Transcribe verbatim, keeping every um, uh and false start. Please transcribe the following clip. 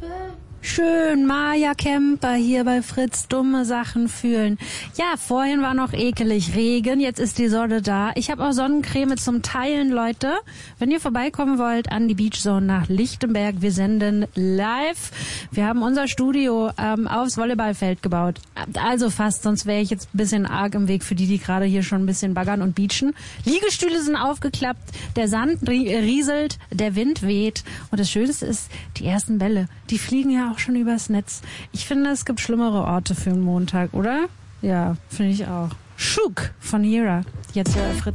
Schön, Maja Kemper hier bei Fritz, dumme Sachen fühlen. Ja, vorhin war noch ekelig Regen, jetzt ist die Sonne da. Ich habe auch Sonnencreme zum Teilen, Leute. Wenn ihr vorbeikommen wollt an die Beachzone nach Lichtenberg, wir senden live. Wir haben unser Studio ähm, aufs Volleyballfeld gebaut. Also fast, sonst wäre ich jetzt ein bisschen arg im Weg für die, die gerade hier schon ein bisschen baggern und beachen. Liegestühle sind aufgeklappt, der Sand rieselt, der Wind weht. Und das Schönste ist, die ersten Bälle, die fliegen ja auch schon übers Netz. Ich finde, es gibt schlimmere Orte für einen Montag, oder? Ja, finde ich auch. Schuk von Hera. Jetzt hier bei Fritz.